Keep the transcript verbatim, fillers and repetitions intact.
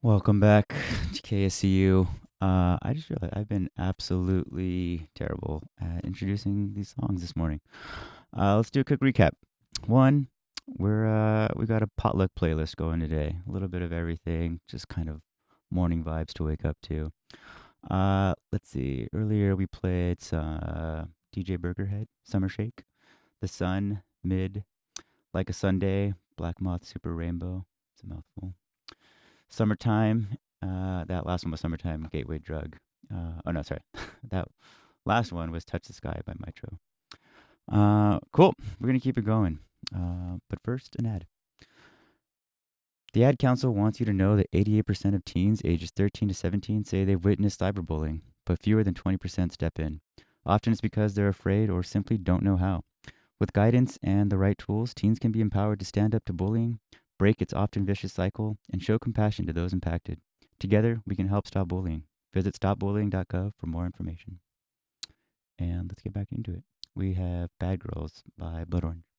Welcome back to K S C U. Uh, I just realized I've been absolutely terrible at introducing these songs this morning. Uh, let's do a quick recap. One, we're uh, we got a potluck playlist going today. A little bit of everything, just kind of morning vibes to wake up to. Uh, let's see. Earlier we played uh, D J Burgerhead, Summer Shake, The Sun, Mid, Like a Sunday, Black Moth, Super Rainbow. It's a mouthful. Summertime. Uh, that last one was Summertime, Gateway Drug. Uh, oh, no, sorry. That last one was Touch the Sky by Mitro. Uh, cool. We're going to keep it going. Uh, but first, an ad. The Ad Council wants you to know that eighty-eight percent of teens ages thirteen to seventeen say they've witnessed cyberbullying, but fewer than twenty percent step in. Often it's because they're afraid or simply don't know how. With guidance and the right tools, teens can be empowered to stand up to bullying, break its often vicious cycle, and show compassion to those impacted. Together, we can help stop bullying. Visit stop bullying dot gov for more information. And let's get back into it. We have Bad Girls by Blood Orange.